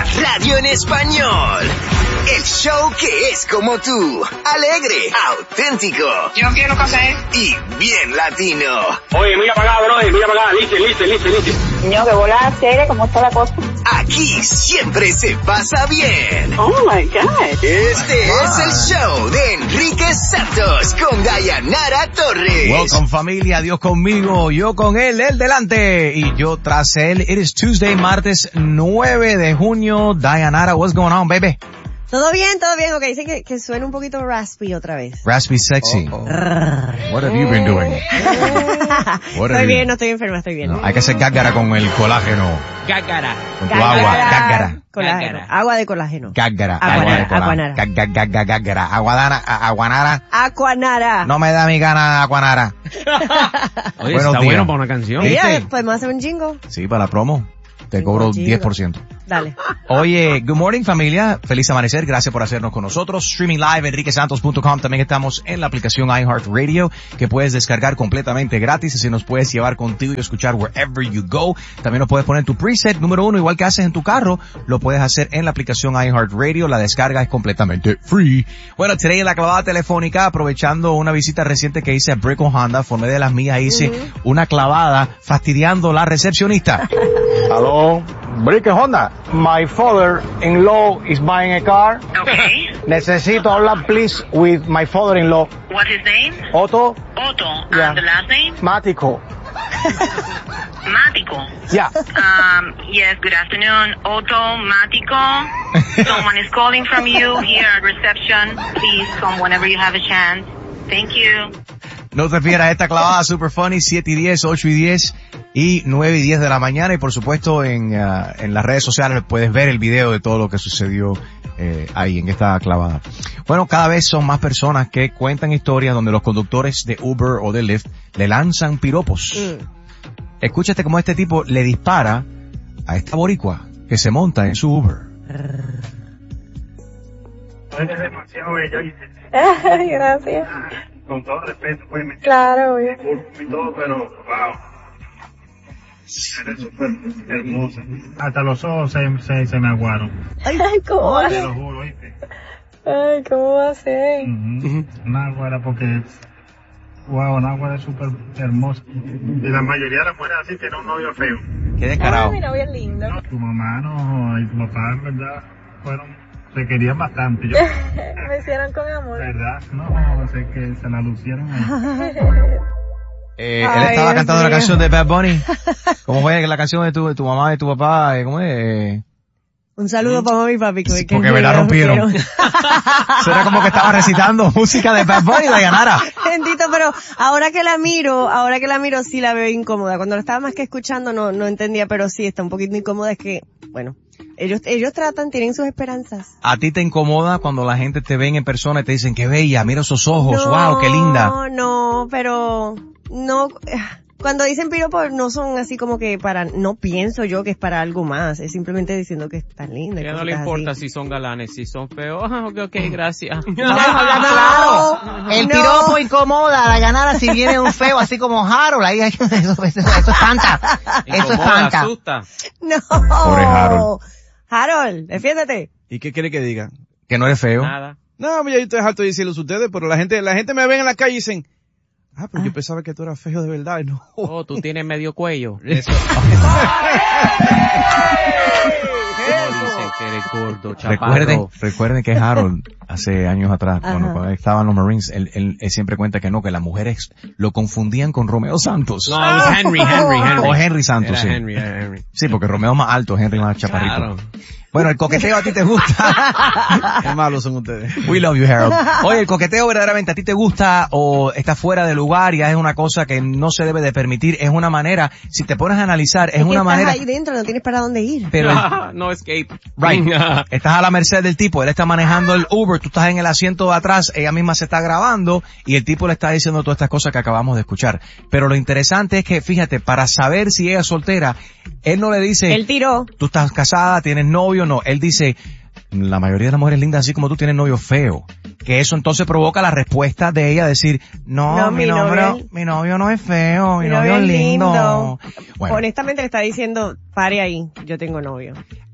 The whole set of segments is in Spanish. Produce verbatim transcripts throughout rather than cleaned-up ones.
radio en español. El show que es como tú, alegre, auténtico. Yo quiero café. Y bien latino. Oye, mira para acá, bro, mira para acá, listen, listen, listen, listen. Niño, que bola seria, ¿cómo está la cosa? Aquí siempre se pasa bien. Oh my God. Este es el show de Enrique Santos con Dayanara Torres. Welcome familia, Dios conmigo, yo con él, él delante y yo tras él. It is Tuesday, martes nueve de junio. Dayanara, what's going on, baby? Todo bien, todo bien. Ok, dicen que, que suena un poquito raspy otra vez. Raspy sexy. Oh, oh. What have you been doing? What estoy bien, you... no estoy enferma, estoy bien. No, hay que hacer gágara con el colágeno. Gágara. Con tu gágara. agua, gágara. Colágeno. Gágara. Agua de colágeno. Gágara. Aguanara. Aguanara. Gágara. Gágara. Aguadana. Aguanara. Aguanara. No me da mi gana Aguanara. Oye, está días. Bueno para una canción. Oye, podemos hacer un jingo. Sí, para la promo. Te cobro diez por ciento. Dale. Oye, good morning familia, feliz amanecer, gracias por hacernos con nosotros. Streaming live, enrique santos punto com, también estamos en la aplicación iHeartRadio, que puedes descargar completamente gratis, así nos puedes llevar contigo y escuchar wherever you go. También nos puedes poner tu preset número uno, igual que haces en tu carro, lo puedes hacer en la aplicación iHeartRadio, la descarga es completamente free. Bueno, today en la clavada telefónica, aprovechando una visita reciente que hice a Brickell Honda, formé de las mías, hice uh-huh. una clavada fastidiando la recepcionista. Hello, Brickell Honda. My father-in-law is buying a car. Okay. Necesito hablar, please, with my father-in-law. What's his name? Otto. Otto. Yeah. And the last name? Mático. Mático. Yeah. Um, yes, good afternoon. Otto Mático. Someone is calling from you here at reception. Please come whenever you have a chance. Thank you. No te pierdas esta clavada super funny, siete y diez, ocho y diez y nueve y diez de la mañana. Y por supuesto en, uh, en las redes sociales puedes ver el video de todo lo que sucedió eh, ahí en esta clavada. Bueno, cada vez son más personas que cuentan historias donde los conductores de Uber o de Lyft le lanzan piropos. Mm. Escúchate cómo este tipo le dispara a esta boricua que se monta en su Uber. Eres demasiado bella. Ay, gracias. Con todo respeto, pues me... Claro, obvio. Y todo, pero, wow. Eres súper hermosa. Hasta los ojos se, se, se me aguaron. Ay, ¿cómo va a ser? Te lo juro, ¿viste? Ay, ¿cómo va a ser? Uh-huh. Náguara, porque, wow, Náguara es súper hermosa. Y la mayoría de las mujeres así tienen un novio feo. Qué descarado. Ay, mi novio es lindo. Tu mamá no, y tu papá, en verdad, fueron... Se querían bastante. Yo, me hicieron con amor. ¿Verdad? No, sé que se la lucieron ahí. Eh, Ay, él estaba cantando la canción de Bad Bunny. ¿Cómo fue la canción de tu, de tu mamá, de tu papá? ¿Cómo es? Un saludo para mami y papi. Que, sí, que porque me la rompieron. Será como que estaba recitando música de Bad Bunny de Dayanara. Bendito, pero ahora que la miro, ahora que la miro sí la veo incómoda. Cuando la estaba más que escuchando no, no entendía, pero sí está un poquito incómoda. Es que, bueno, ellos, ellos tratan, tienen sus esperanzas. ¿A ti te incomoda cuando la gente te ven en persona y te dicen, qué bella, mira esos ojos, no, wow, qué linda? No, no, pero no... Cuando dicen piropos no son así como que para, no pienso yo que es para algo más, es simplemente diciendo que es tan linda. Ya no le importa así. Si son galanes, si son feos, ah, ok, ok, gracias. No, claro, el no. piropo incomoda a la ganada si viene un feo así como Harold, ahí eso, eso, eso espanta, eso espanta. Asusta. No. Pobre Harold. Harold, defiéndete. ¿Y qué quiere que diga? Que no eres feo. Nada. No, yo estoy harto de decirles a ustedes, pero la gente, la gente me ve en la calle y dicen, ah, pero ah. yo pensaba que tú eras feo de verdad, no. Oh, tú tienes medio cuello. Eso. Dicen que eres gordo, chaparro. Recuerden, recuerden que Harold, hace años atrás, cuando, cuando estaban los Marines, él, él, él siempre cuenta que no, que las mujeres lo confundían con Romeo Santos. No, it was Henry, Henry, Henry. O Henry Santos, era sí. Henry, Henry. Sí, porque Romeo es más alto, Henry más chaparrito. Claro. Bueno, el coqueteo a ti te gusta. Qué malos son ustedes. We love you, Harold. Oye, el coqueteo verdaderamente a ti te gusta o está fuera de lugar y es una cosa que no se debe de permitir. Es una manera, si te pones a analizar, es, es una manera. Estás ahí dentro, no tienes para dónde ir. Pero el, no escape. Right. Estás a la merced del tipo, él está manejando el Uber, tú estás en el asiento de atrás, ella misma se está grabando y el tipo le está diciendo todas estas cosas que acabamos de escuchar. Pero lo interesante es que, fíjate, para saber si ella es soltera, él no le dice. Él tiró. Tú estás casada, tienes novio, no. Él dice, la mayoría de las mujeres lindas así como tú tienen novio feo. Que eso entonces provoca la respuesta de ella decir, no, no mi, mi, novio, novio, mi novio no es feo, mi, mi novio es lindo. lindo. Bueno. Honestamente le está diciendo, pare ahí, yo tengo novio.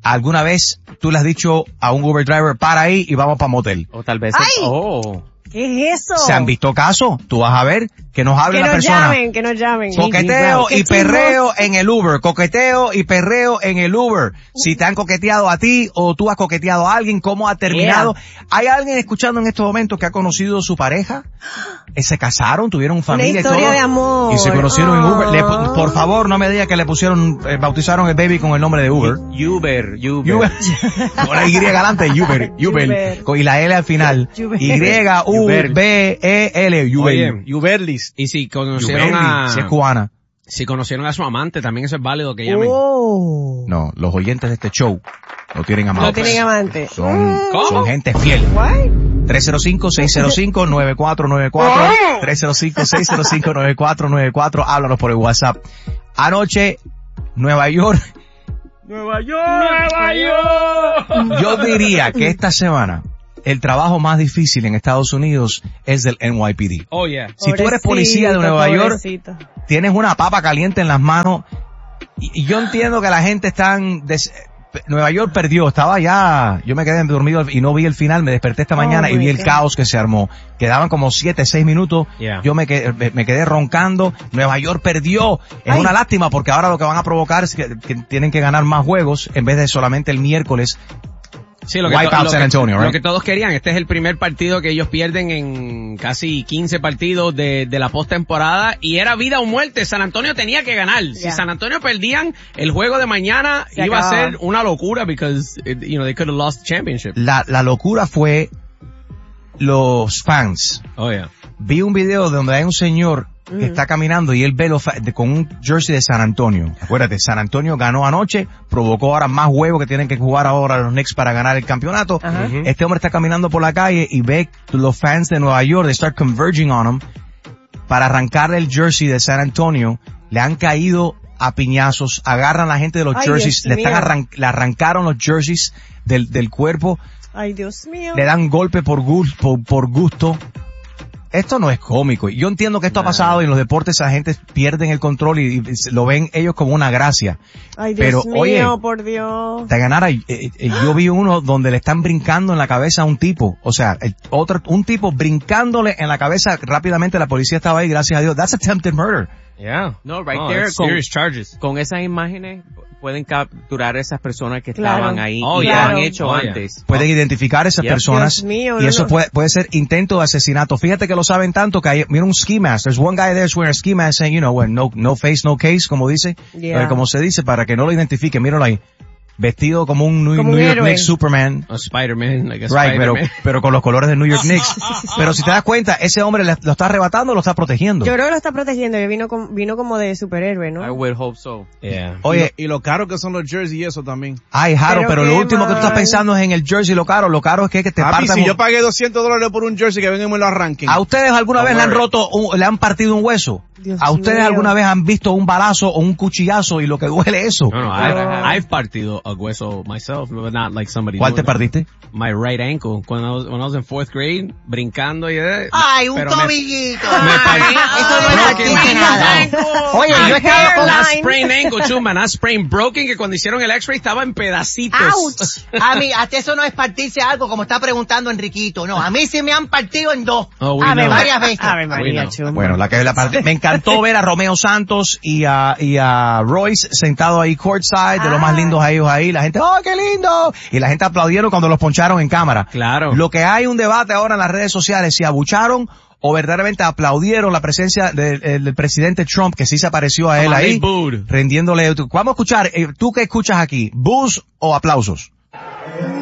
¿Alguna vez tú le has dicho a un Uber driver, para ahí y vamos para motel? O tal vez... ¡Ay! Oh. ¿Qué es eso? ¿Se han visto casos? Tú vas a ver que nos hable que la nos persona. llamen, que nos llamen. Coqueteo Qué y perreo chismoso. en el Uber. Coqueteo y perreo en el Uber. Si te han coqueteado a ti o tú has coqueteado a alguien, ¿cómo ha terminado? Yeah. ¿Hay alguien escuchando en estos momentos que ha conocido a su pareja? Eh, ¿Se casaron? ¿Tuvieron familia Una y todo? historia de amor. Y se conocieron en Uber. Le pu- Ah. por favor, no me diga que le pusieron, eh, bautizaron el baby con el nombre de Uber. Uber, Uber. Uber. Con la Y delante, Uber, Uber. Uber. Con- Y la L al final. Uber. Y U B E L, Uber. Oye, Uberlis. Y si conocieron Uberli, a... si es cubana. Si conocieron a su amante, también eso es válido que llamen. Oh. No, los oyentes de este show no tienen amantes. No tienen amante. Son, ¿Cómo? son gente fiel. What? tres cero cinco, seis cero cinco, nueve cuatro nueve cuatro. tres cero cinco, seis cero cinco, nueve cuatro nueve cuatro. Háblanos por el WhatsApp. Anoche, Nueva York. Nueva York. Nueva York. Yo diría que esta semana el trabajo más difícil en Estados Unidos es del N Y P D. Oh, yeah. Si tú eres policía de Nueva York, Pobrecito. tienes una papa caliente en las manos y, y yo entiendo que la gente está en des- Nueva York perdió, estaba ya, yo me quedé dormido y no vi el final, me desperté esta Oh, mañana y my vi el God. caos que se armó. Quedaban como siete, seis minutos, Yeah. yo me quedé, me, me quedé roncando, Nueva York perdió. Es Ay. una lástima porque ahora lo que van a provocar es que, que tienen que ganar más juegos en vez de solamente el miércoles. Sí, lo que, Wipe to- out lo San que- Antonio, lo right? que todos querían. Este es el primer partido que ellos pierden en casi quince partidos de, de la postemporada y era vida o muerte. San Antonio tenía que ganar. Si Yeah. San Antonio perdían, el juego de mañana Se iba acababa. a ser una locura because, it- you know, they could have lost the championship. La, la locura fue los fans. Oh, yeah. Vi un video donde hay un señor que está caminando y él ve los fa- de- con un jersey de San Antonio. Acuérdate, San Antonio ganó anoche, provocó ahora más huevos que tienen que jugar ahora los Knicks para ganar el campeonato. Ajá. Ujú. Este hombre está caminando por la calle y ve los fans de Nueva York, they start converging on him para arrancarle el jersey de San Antonio. Le han caído a piñazos, agarran a la gente de los Ay, jerseys, Dios le, están mío. arran- le arrancaron los jerseys del, del cuerpo, Ay, Dios mío. le dan golpe por, gu- por, por gusto. Esto no es cómico. Yo entiendo que esto ha pasado y en los deportes la gente pierden el control y, y se- lo ven ellos como una gracia. Ay, Dios Pero, mío, oye, por Dios. de ganar, eh, eh, yo vi uno donde le están brincando en la cabeza a un tipo. O sea, el otro, un tipo brincándole en la cabeza rápidamente. La policía estaba ahí, gracias a Dios. That's attempted murder. Yeah. No, right Oh, there. that's Con, serious charges. con esas imágenes pueden capturar a esas personas que Claro. estaban ahí Oh, y yeah. lo han hecho Oh, yeah. antes. Pueden identificar a esas Yep. personas Dios mío, y no, eso no. puede, puede ser intento de asesinato. Fíjate que lo saben tanto que hay, mira un ski mask. There's one guy there wearing a ski mask saying, you know, well, no, no face, no case, como dice, Yeah. eh, como se dice, para que no lo identifique. Míralo ahí. Vestido como un New, Como New un York héroe. Knicks Superman. A Spider-Man, like a Right, pero, Spider-Man. pero con los colores de New York Knicks. Pero si te das cuenta, ese hombre le- lo está arrebatando o lo está protegiendo. Yo creo que lo está protegiendo. Yo vino, con, vino como de superhéroe, I ¿no? would hope so. Yeah. Oye, Y lo, y lo caro que son los jerseys y eso también. ay, Jaro, pero, Pero lo qué último que tú estás mal. pensando es en el jersey, lo caro. Lo caro es que, que te Papi, partan si un- yo pagué doscientos dólares por un jersey, que vengan y me lo arranquen. ¿A ustedes alguna Don't vez le han worry. roto, un- le han partido un hueso? Dios ¿A ustedes mío. alguna vez han visto un balazo o un cuchillazo y lo que duele eso? No, no, I've, I've partido a hueso myself, but not like somebody ¿Cuál doing te it. partiste? My right ankle. When I was, when I was in fourth grade, brincando y de... Ay, un pero me- tobillito. me partí. Eso no es Broken artista my nada. ankle. Oye, I- yo estaba con... Not sprained ankle, too, man. Not sprained broken, que cuando hicieron el x-ray estaba en pedacitos. ¡Ouch! A mí, hasta eso no es partirse algo como está preguntando Enriquito. No, a mí sí me han partido en dos. Oh, we A ver, know. varias veces. Ave We María, know. chumbo. Bueno, la que la parte, me encantó ver a Romeo Santos y a, y a Royce sentado ahí courtside, de los más lindos a ellos ahí. La gente, ¡oh, qué lindo! Y la gente aplaudieron cuando los poncharon en cámara. Claro. Lo que hay un debate ahora en las redes sociales, si abucharon o verdaderamente aplaudieron la presencia del, del presidente Trump, que sí se apareció a él Como ahí, Big Booed. rendiéndole. Vamos a escuchar, eh, ¿tú qué escuchas aquí? ¿Bus o aplausos?